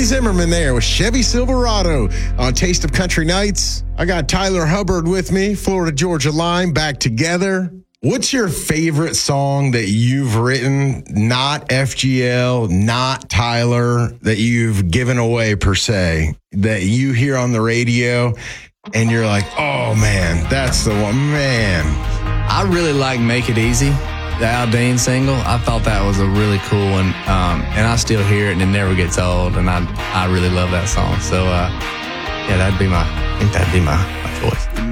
Billy Zimmerman there with Chevy Silverado on Taste of Country Nights. I got Tyler Hubbard with me, Florida Georgia Line, back together. What's your favorite song that you've written, not FGL, not Tyler, that you've given away per se, that you hear on the radio and you're like, oh man, that's the one, man. I really like Make It Easy, the Al Dean single. I thought that was a really cool one, and I still hear it and it never gets old, and I really love that song. So, yeah, I think that'd be my choice.